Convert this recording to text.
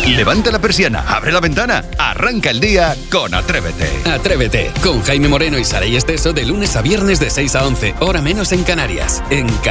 Levanta la persiana, abre la ventana, arranca el día con Atrévete. Atrévete, con Jaime Moreno y Saray Esteso de lunes a viernes de 6 a 11, hora menos en Canarias, en